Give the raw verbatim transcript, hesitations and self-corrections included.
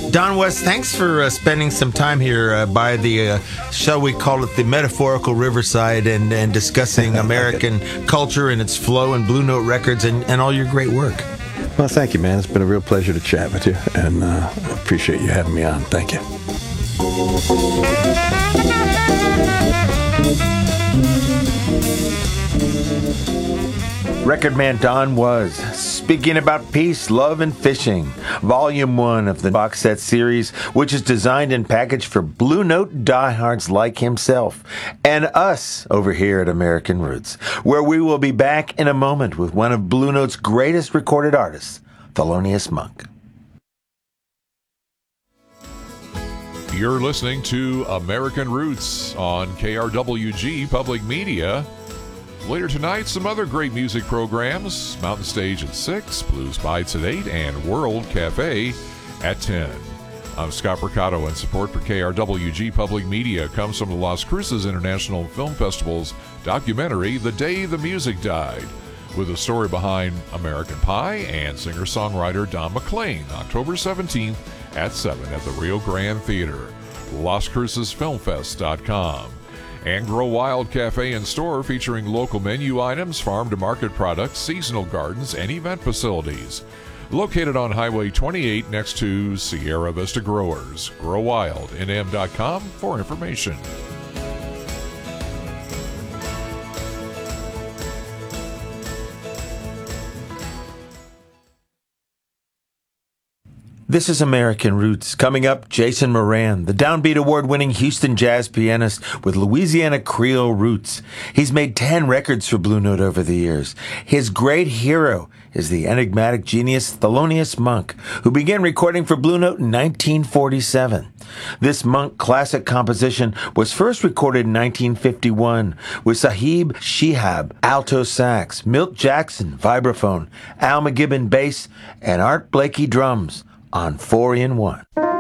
Don West, thanks for uh, spending some time here uh, by the, uh, shall we call it, the metaphorical riverside and, and discussing American culture and its flow and Blue Note Records and, and all your great work. Well, thank you, man. It's been a real pleasure to chat with you, and uh, I appreciate you having me on. Thank you. Record man Don Was speaking about peace, love, and fishing. Volume one of the box set series, which is designed and packaged for Blue Note diehards like himself and us over here at American Roots, where we will be back in a moment with one of Blue Note's greatest recorded artists, Thelonious Monk. You're listening to American Roots on K R W G Public Media. Later tonight, some other great music programs. Mountain Stage at six, Blues Bites at eight, and World Cafe at ten. I'm Scott Mercado, and support for K R W G Public Media comes from the Las Cruces International Film Festival's documentary, The Day the Music Died, with a story behind American Pie and singer-songwriter Don McLean, October seventeenth at seven at the Rio Grande Theater. Las Cruces Film Fest dot com. And Grow Wild Cafe and Store, featuring local menu items, farm-to-market products, seasonal gardens, and event facilities. Located on Highway twenty-eight next to Sierra Vista Growers. grow wild n m dot com for information. This is American Roots. Coming up, Jason Moran, the Downbeat Award-winning Houston jazz pianist with Louisiana Creole roots. He's made ten records for Blue Note over the years. His great hero is the enigmatic genius Thelonious Monk, who began recording for Blue Note in nineteen forty-seven. This Monk classic composition was first recorded in nineteen fifty-one with Sahib Shihab, alto sax, Milt Jackson, vibraphone, Al McGibbon bass, and Art Blakey drums on four in one.